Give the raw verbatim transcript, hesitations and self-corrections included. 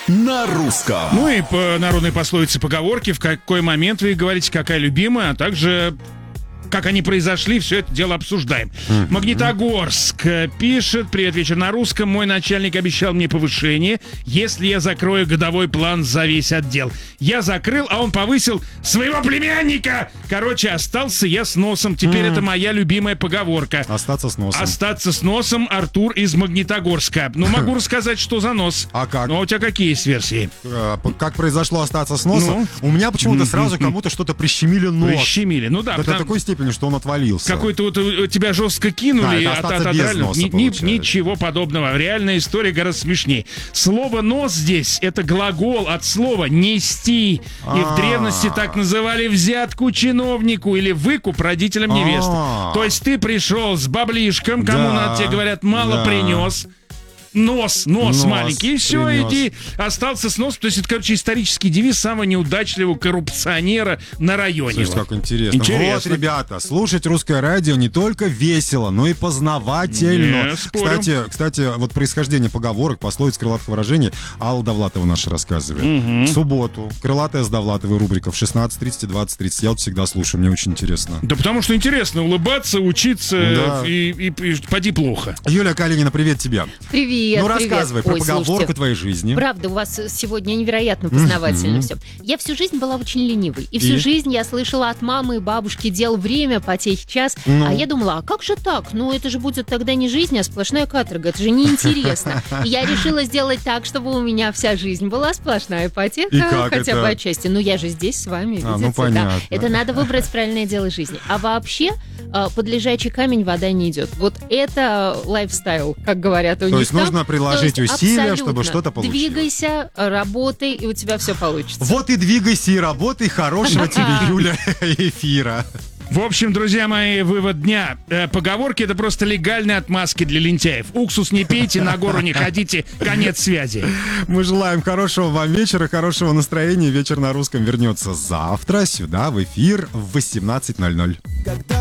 на русском. Ну и по народной пословице, поговорки, в какой момент вы говорите, какая любимая, а также как они произошли, все это дело обсуждаем. Mm-hmm. Магнитогорск пишет: привет, вечер на русском. Мой начальник обещал мне повышение, если я закрою годовой план за весь отдел. Я закрыл, а он повысил своего племянника. Короче, остался я с носом. Теперь mm-hmm. это моя любимая поговорка. Остаться с носом. Остаться с носом. Артур из Магнитогорска. Ну, могу рассказать, что за нос. А как? Ну, у тебя какие есть версии? Как произошло остаться с носом? Ну? У меня почему-то сразу кому-то что-то прищемили нос. Прищемили, ну да. До потому... такой степени, что он отвалился. Какой-то вот тебя жестко кинули, да, а остаться без носа, ни, ничего подобного. Реальная история гораздо смешнее. Слово «нос» здесь — это глагол от слова «нести». И в древности так называли взятку чиновнику или выкуп родителям невесты. То есть ты пришел с баблишком, кому надо, тебе говорят, мало принес. Нос, нос, нос маленький, и все, принес. Иди, остался с носом. То есть это, короче, исторический девиз самого неудачливого коррупционера на районе. Слушай, как интересно. интересно. Вот, ребята, слушать русское радио не только весело, но и познавательно. Кстати, кстати, вот происхождение поговорок, пословиц, крылатых выражений Алла Довлатова наша рассказывает. Угу. В субботу крылатая с Довлатовой рубрика в шестнадцать тридцать и двадцать тридцать. Я вот всегда слушаю, мне очень интересно. Да потому что интересно улыбаться, учиться, да. и, и, и, и поди плохо. Юлия Калинина, привет тебе. Привет. Ну, рассказывай привет. про Ой, поговорку слушайте, твоей жизни. Правда, у вас сегодня невероятно познавательно mm-hmm. все. Я всю жизнь была очень ленивой. И всю и? жизнь я слышала от мамы и бабушки: дел время, потехи час. Ну. А я думала, а как же так? Ну, это же будет тогда не жизнь, а сплошная каторга. Это же неинтересно. И я решила сделать так, чтобы у меня вся жизнь была сплошная потеха, хотя бы отчасти. Ну, я же здесь с вами, видите? А, ну, понятно. Да. Это надо выбрать правильное дело жизни. А вообще, под лежачий камень вода не идет. Вот это лайфстайл, как говорят у них. То есть нужно приложить усилия, чтобы что-то получилось. Двигайся, работай, и у тебя все получится. Вот и двигайся, и работай. Хорошего тебе, Юля, эфира. В общем, друзья мои, вывод дня. Поговорки — это просто легальные отмазки для лентяев. Уксус не пейте, на гору не ходите, конец связи. Мы желаем хорошего вам вечера, хорошего настроения. Вечер на русском вернется завтра сюда в эфир в восемнадцать ноль ноль.